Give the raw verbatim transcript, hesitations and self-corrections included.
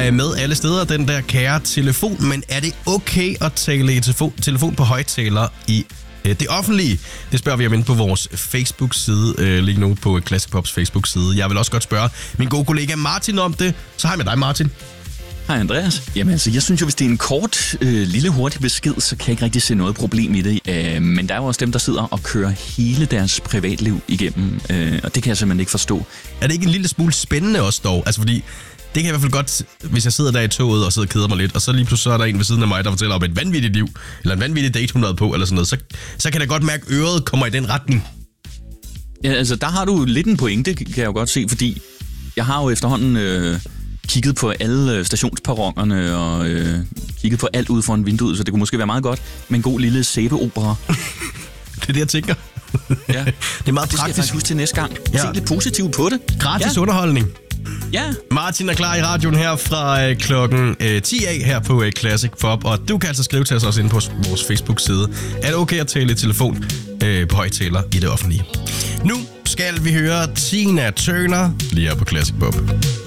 øh, med alle steder, den der kære telefon. Men er det okay at tale i telefon, telefon på højttaler i øh, det offentlige? Det spørger vi om inde på vores Facebook-side, øh, lige nu på Classic Pops Facebook-side. Jeg vil også godt spørge min gode kollega Martin om det. Så hej med dig, Martin. Hej Andreas. Jamen altså, jeg synes jo, hvis det er en kort, øh, lille, hurtig besked, så kan jeg ikke rigtig se noget problem i det. Øh, men der er jo også dem, der sidder og kører hele deres privatliv igennem, øh, og det kan jeg simpelthen ikke forstå. Er det ikke en lille smule spændende også dog? Altså fordi, det kan jeg i hvert fald godt, hvis jeg sidder der i toget og sidder og keder mig lidt, og så lige pludselig så er der en ved siden af mig, der fortæller om et vanvittigt liv, eller en vanvittig date, hun havde på, eller sådan noget, så, så kan jeg godt mærke, at øret kommer i den retning. Ja, altså, der har du lidt en pointe, kan jeg jo godt se, fordi jeg har jo efterhånden øh, kigget på alle stationsperronerne og øh, kigget på alt ude foran vinduet, så det kunne måske være meget godt med en god lille sæbeopera. Det er det, jeg tænker. Ja. Det er meget det skal praktisk. jeg faktisk huske til næste gang. Ja. Se lidt positivt på det. Gratis ja. underholdning. Ja. Martin er klar i radioen her fra øh, klokken øh, ti af her på øh, Classic Pop, og du kan altså skrive til os også inde på vores Facebook-side. Er det okay at tale i telefon øh, på højttaler i det offentlige? Nu skal vi høre Tina Turner lige her på Classic Pop.